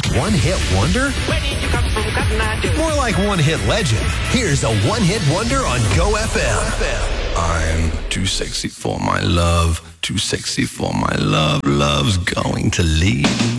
One-hit wonder? Where did you come from, Cotton Eye Joe? More like one-hit legend. Here's a one-hit wonder on Go FM. I'm too sexy for my love, too sexy for my love. Love's going to leave